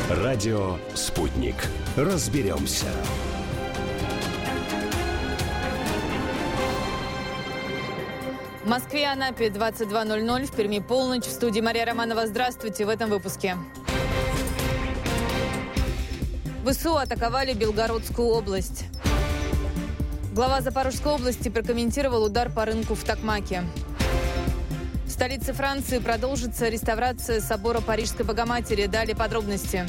Радио «Спутник». Разберемся. В Москве и Анапе 22:00, в Перми полночь. В студии Мария Романова. Здравствуйте в этом выпуске. ВСУ атаковали Белгородскую область. Глава Запорожской области прокомментировал удар по рынку в Токмаке. В столице Франции продолжится реставрация собора Парижской Богоматери. Далее подробности.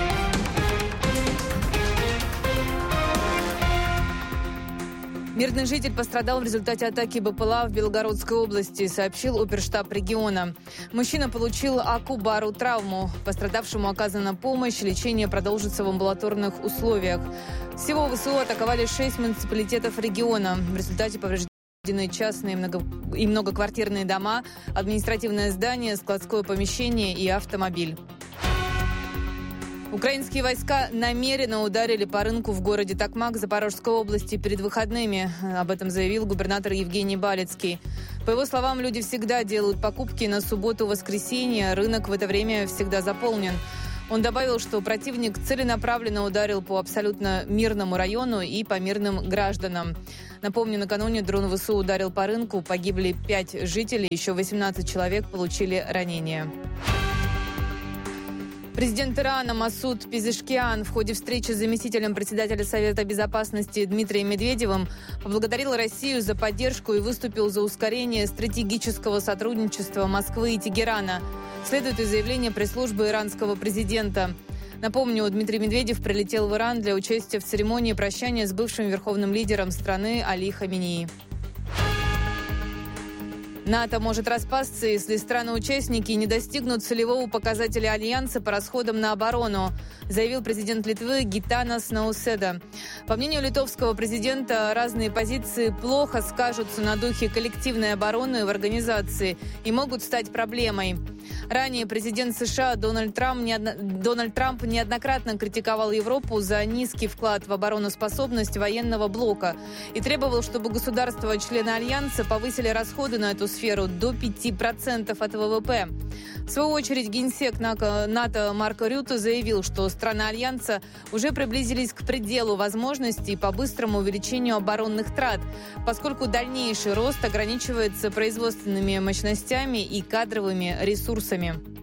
Мирный житель пострадал в результате атаки БПЛА в Белгородской области, сообщил оперштаб региона. Мужчина получил акубару травму. Пострадавшему оказана помощь, лечение продолжится в амбулаторных условиях. Всего ВСУ атаковали 6 муниципалитетов региона. В результате повреждены частные и многоквартирные дома, административное здание, складское помещение и автомобиль. Украинские войска намеренно ударили по рынку в городе Токмак Запорожской области перед выходными. Об этом заявил губернатор Евгений Балицкий. По его словам, люди всегда делают покупки на субботу-воскресенье. Рынок в это время всегда заполнен. Он добавил, что противник целенаправленно ударил по абсолютно мирному району и по мирным гражданам. Напомню, накануне дрон ВСУ ударил по рынку. Погибли 5 жителей, еще 18 человек получили ранения. Президент Ирана Масуд Пезешкиан в ходе встречи с заместителем председателя Совета Безопасности Дмитрием Медведевым поблагодарил Россию за поддержку и выступил за ускорение стратегического сотрудничества Москвы и Тегерана. Следует из заявления пресс-службы иранского президента. Напомню, Дмитрий Медведев прилетел в Иран для участия в церемонии прощания с бывшим верховным лидером страны Али Хаменеи. НАТО может распасться, если страны-участники не достигнут целевого показателя Альянса по расходам на оборону, заявил президент Литвы Гитанас Науседа. По мнению литовского президента, разные позиции плохо скажутся на духе коллективной обороны в организации и могут стать проблемой. Ранее президент США Дональд Трамп неоднократно критиковал Европу за низкий вклад в обороноспособность военного блока и требовал, чтобы государства-члены Альянса повысили расходы на эту сферу до 5% от ВВП. В свою очередь, генсек НАТО Марк Рютте заявил, что страны Альянса уже приблизились к пределу возможностей по быстрому увеличению оборонных трат, поскольку дальнейший рост ограничивается производственными мощностями и кадровыми ресурсами.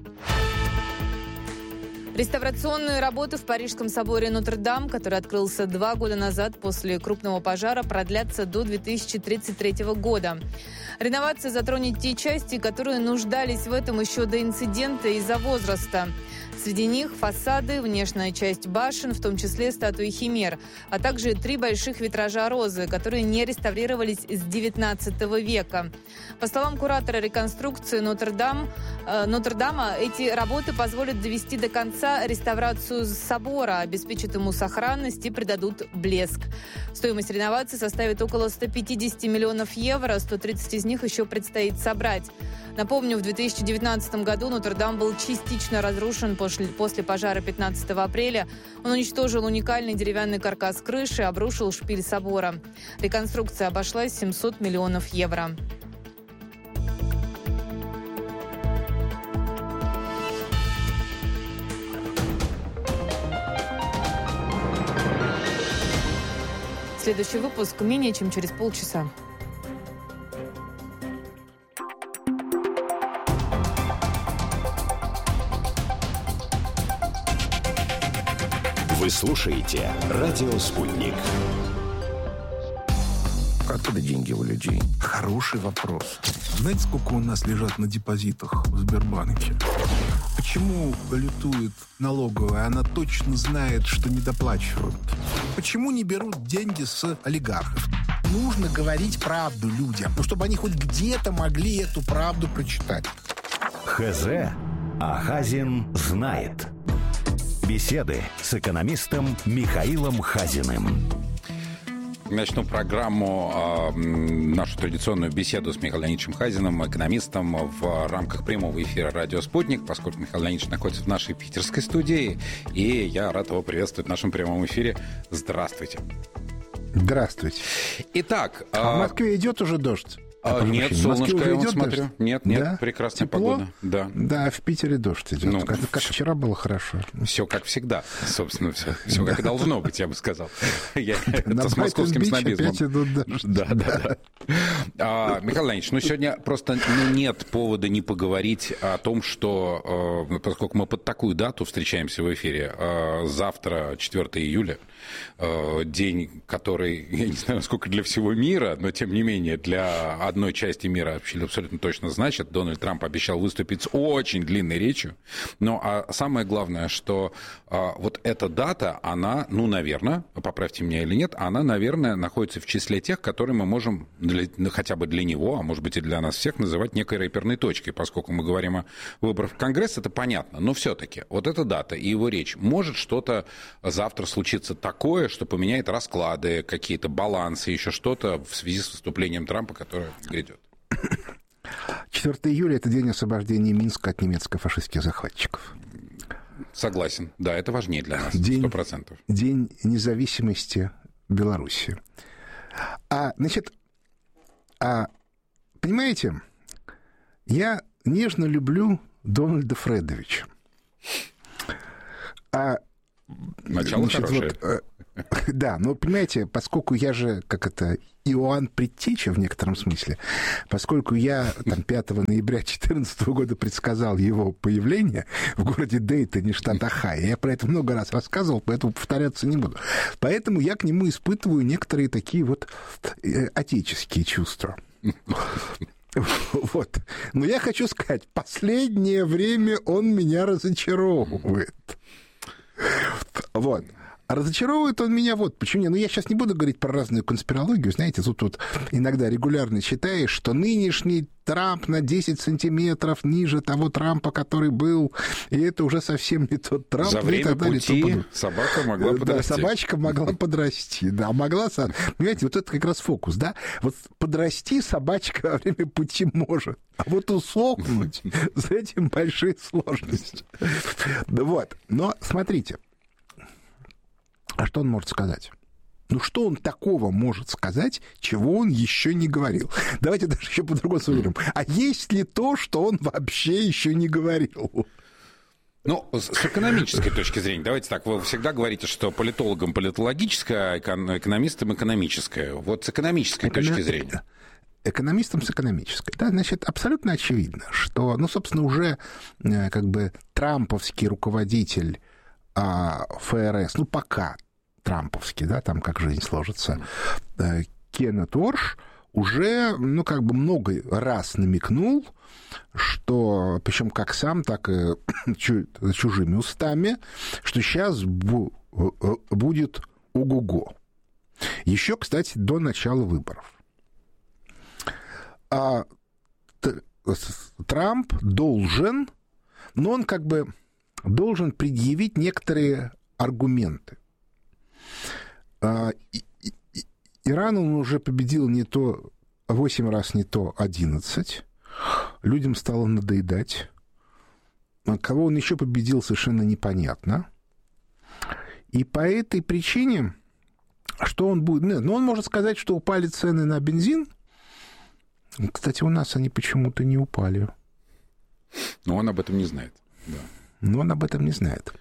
Реставрационные работы в Парижском соборе Нотр-Дам, который открылся 2 года назад после крупного пожара, продлятся до 2033 года. Реновация затронет те части, которые нуждались в этом еще до инцидента из-за возраста. Среди них фасады, внешняя часть башен, в том числе статуи Химер, а также 3 больших витража розы, которые не реставрировались с XIX века. По словам куратора реконструкции Нотр-Дама, эти работы позволят довести до конца реставрацию собора, обеспечат ему сохранность и придадут блеск. Стоимость реновации составит около 150 миллионов евро, 130 из них еще предстоит собрать. Напомню, в 2019 году Нотр-Дам был частично разрушен после пожара 15 апреля. Он уничтожил уникальный деревянный каркас крыши, обрушил шпиль собора. Реконструкция обошлась 700 миллионов евро. Следующий выпуск менее чем через полчаса. Вы слушаете «Радио Спутник». Откуда деньги у людей? Хороший вопрос. Знаете, сколько у нас лежат на депозитах в Сбербанке? Почему балетует налоговая? Она точно знает, что не доплачивают. Почему не берут деньги с олигархов? Нужно говорить правду людям, чтобы они хоть где-то могли эту правду прочитать. ХЗ, а Хазин знает. Беседы с экономистом Михаилом Хазиным. Начну программу, нашу традиционную беседу с Михаилом Леонидовичем Хазиным, экономистом, в рамках прямого эфира «Радио Спутник», поскольку Михаил Леонидович находится в нашей питерской студии, и я рад его приветствовать в нашем прямом эфире. Здравствуйте. Здравствуйте. Итак... в Москве идет уже дождь? Нет, солнышко, я смотрю. Нет, да? Прекрасная тепло? Погода. Да. Да, в Питере дождь идет. Ну, как вчера было хорошо. Все как всегда, собственно, все как и должно быть, я бы сказал. Это с московским снобизмом. Да. Михаил Леонидович, сегодня просто нет повода не поговорить о том, что, поскольку мы под такую дату встречаемся в эфире, завтра, 4 июля, день, который, я не знаю, насколько для всего мира, но, тем не менее, для одной части мира абсолютно точно значит. Дональд Трамп обещал выступить с очень длинной речью. Но самое главное, что вот эта дата, она, наверное, поправьте меня или нет, она, наверное, находится в числе тех, которые мы можем хотя бы для него, а может быть и для нас всех, называть некой рэперной точкой. Поскольку мы говорим о выборах в Конгресс, это понятно. Но все-таки вот эта дата и его речь, может что-то завтра случиться такое, что поменяет расклады, какие-то балансы, еще что-то в связи с выступлением Трампа, которое грядет. 4 июля – это день освобождения Минска от немецко-фашистских захватчиков. Согласен. Да, это важнее для нас, 100%. День независимости Беларуси. Понимаете, я нежно люблю Дональда Фредовича. Начало хорошее. Да, но, понимаете, поскольку я же, Иоанн Предтеча в некотором смысле, поскольку я 5 ноября 2014 года предсказал его появление в городе Дейтоне, штат Ohio, я про это много раз рассказывал, поэтому повторяться не буду. Поэтому я к нему испытываю некоторые такие отеческие чувства. Вот. Но я хочу сказать, последнее время он меня разочаровывает. Вот. А разочаровывает он меня почему. Я сейчас не буду говорить про разную конспирологию. Знаете, тут иногда регулярно читаешь, что нынешний Трамп на 10 сантиметров ниже того Трампа, который был, и это уже совсем не тот Трамп. За время пути собака могла подрасти. Да, собачка могла подрасти. Да, могла... Понимаете, это как раз фокус, да? Подрасти собачка во время пути может, а усохнуть с этим большие сложности. Но смотрите, а что он может сказать? Что он такого может сказать, чего он еще не говорил? Давайте даже еще по-другому сформулируем. А есть ли то, что он вообще еще не говорил? С экономической точки зрения, давайте так, вы всегда говорите, что политологам политологическое, а экономистам экономическое. С экономической точки зрения. Экономистам с экономической. Да, значит, абсолютно очевидно, что, собственно, уже трамповский руководитель ФРС, пока трамповский, да, там как жизнь сложится, Кеннет Уорш уже, много раз намекнул, что, причем как сам, так и чужими устами, что сейчас будет ого-го. Еще, кстати, до начала выборов. Трамп должен, но он должен предъявить некоторые аргументы. Иран он уже победил не то 8 раз, не то 11. Людям стало надоедать. Кого он еще победил, совершенно непонятно. И по этой причине, что он будет... он может сказать, что упали цены на бензин. Кстати, у нас они почему-то не упали. Но он об этом не знает. Да. Но он об этом не знает.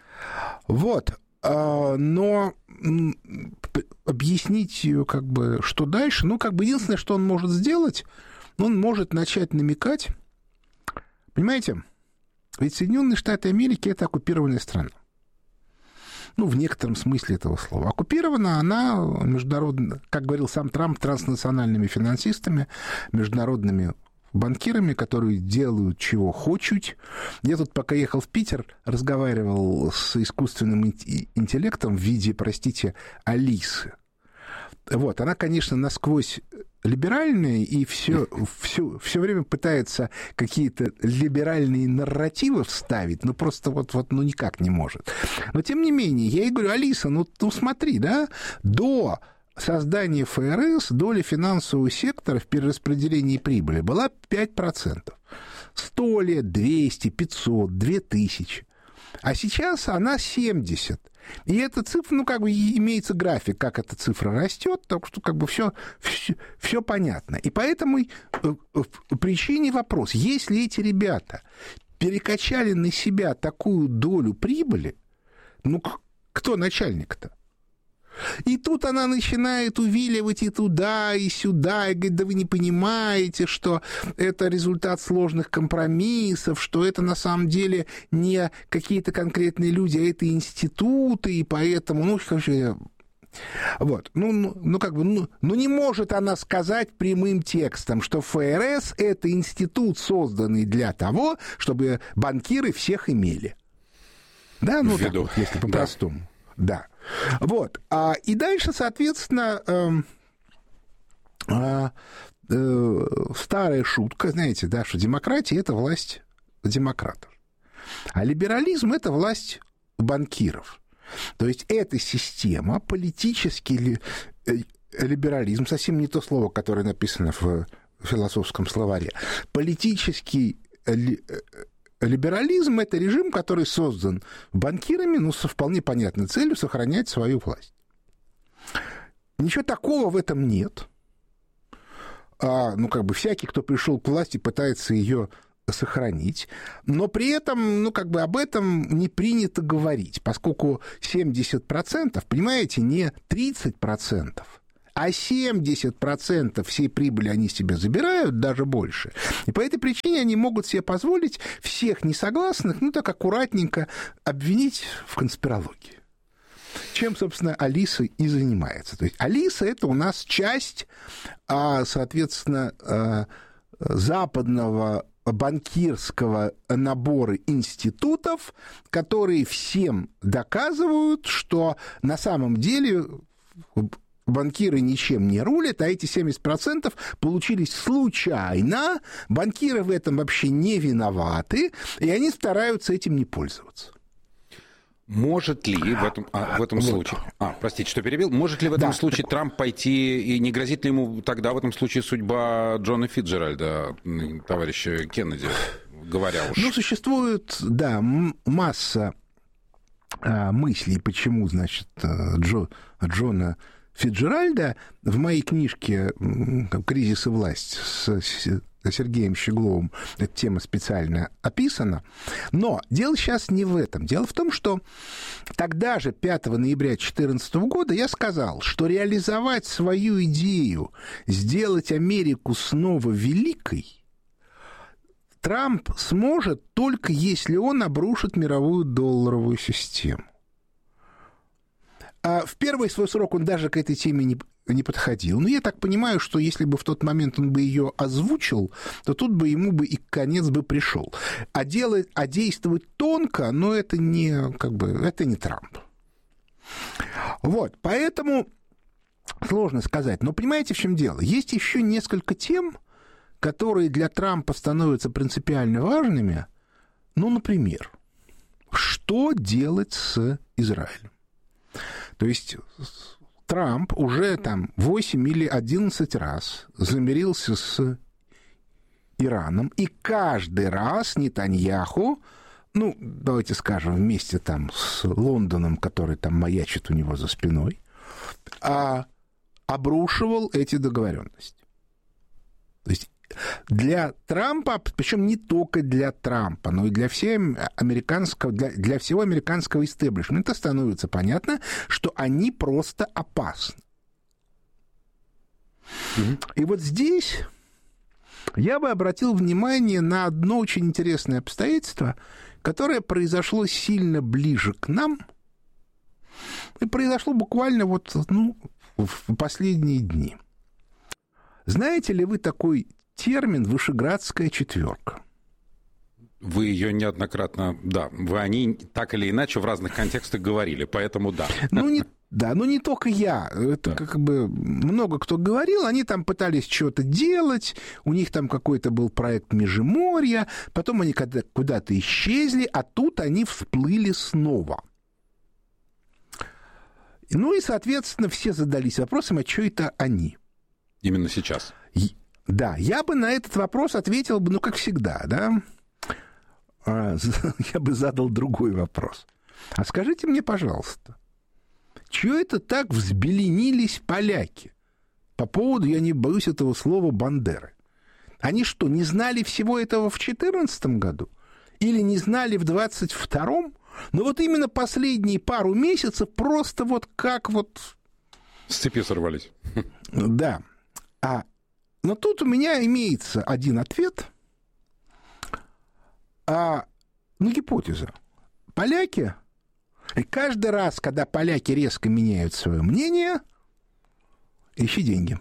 Но объяснить, что дальше, единственное, что он может сделать, он может начать намекать. Понимаете, ведь Соединенные Штаты Америки — это оккупированная страна. В некотором смысле этого слова. Оккупирована она международно, как говорил сам Трамп, транснациональными финансистами, международными банкирами, которые делают, чего хочут. Я тут, пока ехал в Питер, разговаривал с искусственным интеллектом в виде, Алисы. Она, конечно, насквозь либеральная и все время пытается какие-то либеральные нарративы вставить, но просто никак не может. Но, тем не менее, я ей говорю: Алиса, смотри, да, до создания ФРС доля финансового сектора в перераспределении прибыли была 5%. 100 лет, 200, 500, 2000. А сейчас она 70%. И эта цифра, ну, как бы имеется график, как эта цифра растет, так что как бы все понятно. И по этой причине вопрос, если эти ребята перекачали на себя такую долю прибыли, ну, кто начальник-то? И тут она начинает увиливать и туда, и сюда, и говорит, да вы не понимаете, что это результат сложных компромиссов, что это на самом деле не какие-то конкретные люди, а это институты, и поэтому, ну, короче, вот, не может она сказать прямым текстом, что ФРС — это институт, созданный для того, чтобы банкиры всех имели. Да, ну, так вот, если по-простому. Да. Вот. И дальше, соответственно, старая шутка, знаете, да, что демократия — это власть демократов, а либерализм — это власть банкиров. То есть эта система, политический либерализм, совсем не то слово, которое написано в философском словаре, политический либерализм — это режим, который создан банкирами, ну, со вполне понятной целью сохранять свою власть. Ничего такого в этом нет. Ну, как бы всякий, кто пришел к власти, пытается ее сохранить, но при этом, ну, как бы об этом не принято говорить, поскольку 70%, понимаете, не 30%, а 70% всей прибыли они себе забирают, даже больше. И по этой причине они могут себе позволить всех несогласных, ну, так аккуратненько обвинить в конспирологии. Чем, собственно, Алиса и занимается. То есть Алиса — это у нас часть, соответственно, западного банкирского набора институтов, которые всем доказывают, что на самом деле банкиры ничем не рулят, а эти 70% получились случайно, банкиры в этом вообще не виноваты, и они стараются этим не пользоваться. Может ли в этом случае... простите, что перебил. Может ли в этом случае Трамп пойти, и не грозит ли ему тогда в этом случае судьба Джона Фицджеральда, товарища Кеннеди, говоря уж? Ну, существует, да, масса мыслей, почему, значит, Джона Фицджеральда в моей книжке «Кризис и власть» с Сергеем Щегловым эта тема специально описана. Но дело сейчас не в этом. Дело в том, что тогда же, 5 ноября 2014 года, я сказал, что реализовать свою идею, сделать Америку снова великой, Трамп сможет только если он обрушит мировую долларовую систему. В первый свой срок он даже к этой теме не подходил. Но я так понимаю, что если бы в тот момент он бы ее озвучил, то тут бы ему бы и конец бы пришел. А действовать тонко, но это не Трамп. Вот, поэтому сложно сказать. Но понимаете, в чем дело? Есть еще несколько тем, которые для Трампа становятся принципиально важными. Ну, например, что делать с Израилем? То есть Трамп уже там 8 или 11 раз замирился с Ираном, и каждый раз Нетаньяху, ну, давайте скажем, вместе там с Лондоном, который там маячит у него за спиной, обрушивал эти договоренности. То есть для Трампа, причем не только для Трампа, но и для всего американского истеблишмента становится понятно, что они просто опасны. И вот здесь я бы обратил внимание на одно очень интересное обстоятельство, которое произошло сильно ближе к нам, и произошло буквально вот, в последние дни. Знаете ли вы такой термин «Вышеградская четверка»? Вы ее неоднократно, вы о ней так или иначе в разных контекстах говорили, поэтому да. Не только я. Это как бы много кто говорил, они там пытались что-то делать, у них там какой-то был проект Междуморья, потом они куда-то исчезли, а тут они всплыли снова. Ну и, соответственно, все задались вопросом, а что это они? Именно сейчас. Да, я бы на этот вопрос ответил бы, как всегда, да. Я бы задал другой вопрос. А скажите мне, пожалуйста, чего это так взбеленились поляки по поводу, я не боюсь этого слова, Бандеры? Они что, не знали всего этого в 2014 году? Или не знали в 2022? Но вот именно последние пару месяцев просто вот как вот... С цепи сорвались. Да. Но тут у меня имеется один ответ. Гипотеза. Поляки... И каждый раз, когда поляки резко меняют свое мнение, ищи деньги.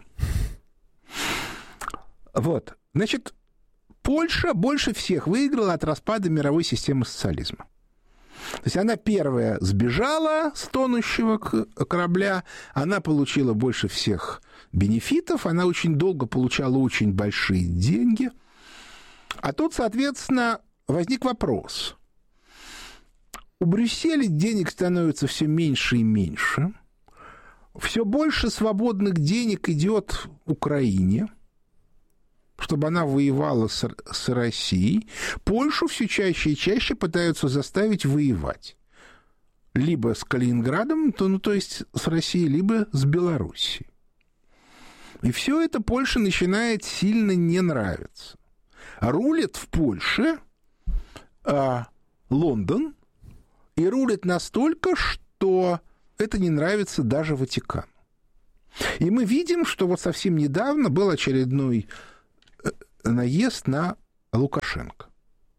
Вот. Значит, Польша больше всех выиграла от распада мировой системы социализма. То есть она первая сбежала с тонущего корабля, она получила больше всех бенефитов, она очень долго получала очень большие деньги. А тут, соответственно, возник вопрос. У Брюсселя денег становится все меньше и меньше. Все больше свободных денег идет Украине, чтобы она воевала с Россией. Польшу все чаще и чаще пытаются заставить воевать. Либо с Калининградом, то есть с Россией, либо с Белоруссией. И все это Польше начинает сильно не нравиться. Рулит в Польше Лондон, и рулит настолько, что это не нравится даже Ватикану. И мы видим, что вот совсем недавно был очередной наезд на Лукашенко,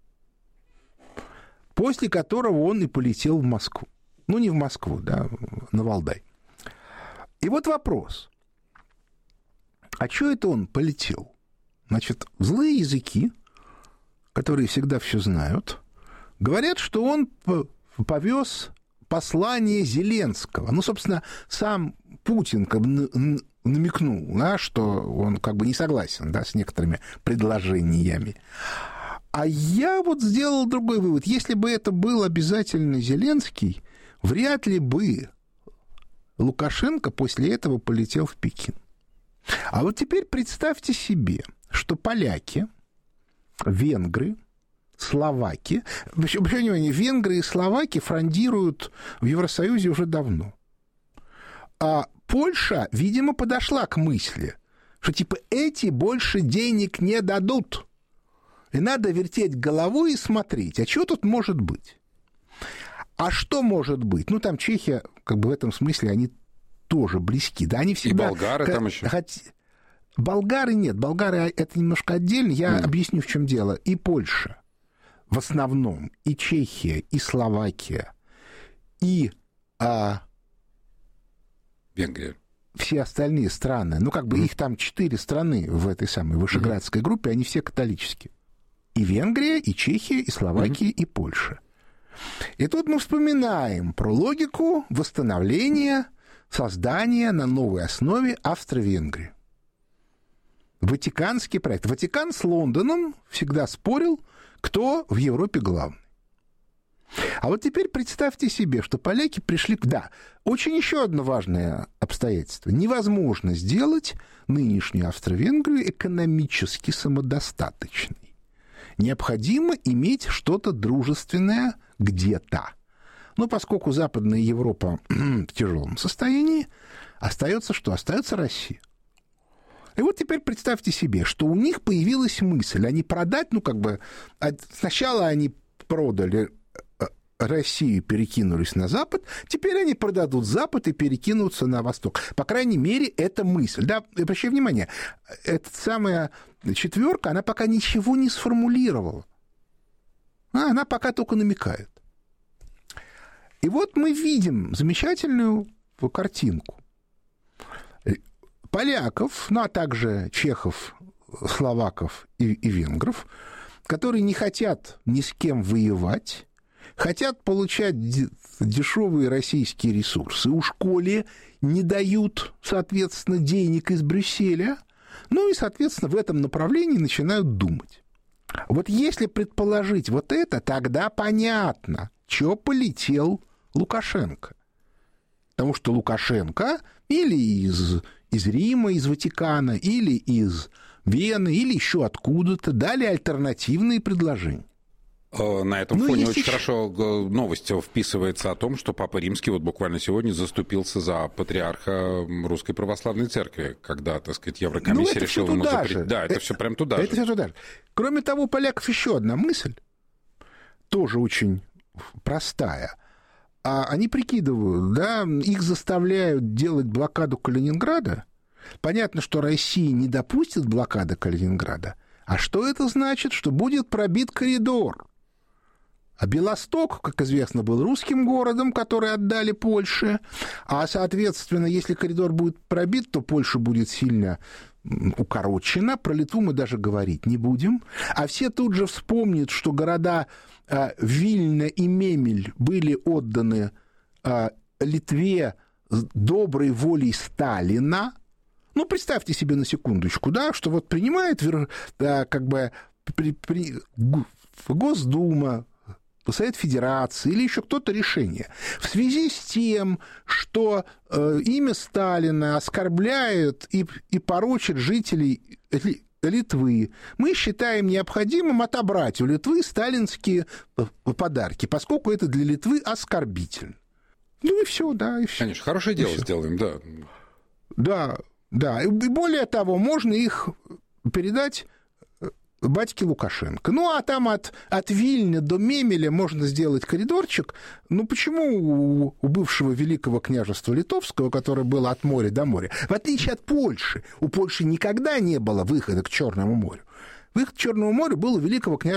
после которого он и полетел в Москву. Ну, не в Москву, да, на Валдай. И вот вопрос. А что это он полетел? Значит, злые языки, которые всегда все знают, говорят, что он повез послание Зеленского. Ну, собственно, сам Путин как бы намекнул, да, что он как бы не согласен, да, с некоторыми предложениями. А я вот сделал другой вывод. Если бы это был обязательно Зеленский, вряд ли бы Лукашенко после этого полетел в Пекин. А вот теперь представьте себе, что поляки, венгры, словаки, обращайте внимание, венгры и словаки фрондируют в Евросоюзе уже давно. А Польша, видимо, подошла к мысли, что типа эти больше денег не дадут. И надо вертеть головой и смотреть, а что тут может быть? А что может быть? Ну, там Чехия, как бы в этом смысле, они тоже близки. Да, они всегда... И болгары там еще. Болгары нет. Болгары это немножко отдельно. Я объясню, в чем дело. И Польша. В основном и Чехия, и Словакия, и Венгрия. Все остальные страны, ну, как бы их там 4 страны в этой самой Вышеградской группе, они все католические. И Венгрия, и Чехия, и Словакия, и Польша. И тут мы вспоминаем про логику восстановления, создания на новой основе Австро-Венгрии. Ватиканский проект. Ватикан с Лондоном всегда спорил, кто в Европе главный. А вот теперь представьте себе, что поляки пришли... Да, очень еще одно важное обстоятельство. Невозможно сделать нынешнюю Австро-Венгрию экономически самодостаточной. Необходимо иметь что-то дружественное где-то. Но поскольку Западная Европа в тяжелом состоянии, остается что? Остается Россия. И вот теперь представьте себе, что у них появилась мысль, они продать, ну, как бы, сначала они продали Россию, перекинулись на Запад, теперь они продадут Запад и перекинутся на Восток. По крайней мере, это мысль. Да, обращайте внимание, эта самая четверка, она пока ничего не сформулировала. Она пока только намекает. И вот мы видим замечательную картинку. Поляков, ну, а также чехов, словаков и венгров, которые не хотят ни с кем воевать, хотят получать дешевые российские ресурсы, у школе не дают, соответственно, денег из Брюсселя, ну и, соответственно, в этом направлении начинают думать. Вот если предположить вот это, тогда понятно, чё полетел Лукашенко. Потому что Лукашенко или из Рима, из Ватикана, или из Вены, или еще откуда-то дали альтернативные предложения. На этом фоне очень хорошо новость вписывается о том, что Папа Римский вот буквально сегодня заступился за патриарха Русской Православной Церкви, когда, так сказать, Еврокомиссия решила ему запретить. Да, это все прям туда же. Это все туда же. Кроме того, у поляков еще одна мысль, тоже очень простая. Они прикидывают, да, их заставляют делать блокаду Калининграда. Понятно, что Россия не допустит блокады Калининграда. А что это значит? Что будет пробит коридор. А Белосток, как известно, был русским городом, который отдали Польше. А, соответственно, если коридор будет пробит, то Польша будет сильно укорочена. Про Литву мы даже говорить не будем. А все тут же вспомнят, что города Вильна и Мемель были отданы Литве с доброй волей Сталина. Ну, представьте себе на секундочку, да, что вот принимает как бы Госдума, Совет Федерации или еще кто-то решение в связи с тем, что имя Сталина оскорбляет и порочит жителей Литвы, мы считаем необходимым отобрать у Литвы сталинские подарки, поскольку это для Литвы оскорбительно. Ну и все, да, и все. Конечно, хорошее дело сделаем, да. Да, да. И более того, можно их передать батьке Лукашенко. Ну, а там от Вильны до Мемеля можно сделать коридорчик. Ну, почему у бывшего Великого княжества Литовского, которое было от моря до моря, в отличие от Польши, у Польши никогда не было выхода к Черному морю. Выход к Черному морю был у Великого княжества